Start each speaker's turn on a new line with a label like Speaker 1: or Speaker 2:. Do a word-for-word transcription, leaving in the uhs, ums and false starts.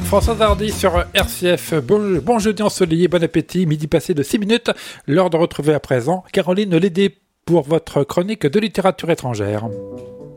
Speaker 1: François Hardy sur R C F. Bon, bon jeudi ensoleillé, bon appétit, midi passé de six minutes. L'heure de retrouver à présent Caroline Lédé pour votre chronique de littérature étrangère.